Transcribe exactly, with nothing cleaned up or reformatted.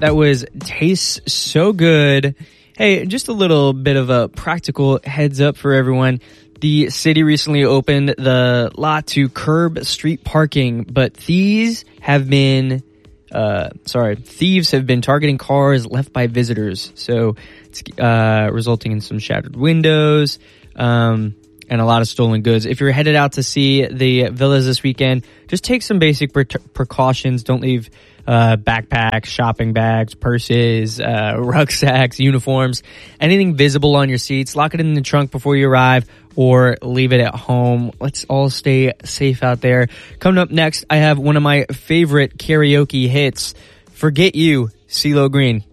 That was Tastes So Good. Hey, just a little bit of a practical heads up for everyone. The city recently opened the lot to curb street parking, but thieves have been, uh, sorry, thieves have been targeting cars left by visitors. So it's, uh, resulting in some shattered windows, um, and a lot of stolen goods. If you're headed out to see the villas this weekend, just take some basic pre- precautions. Don't leave uh backpacks, shopping bags, purses, uh rucksacks, uniforms, anything visible on your seats. Lock it in the trunk before you arrive or leave it at home. Let's all stay safe out there. Coming up next, I have one of my favorite karaoke hits, Forget You, CeeLo Green.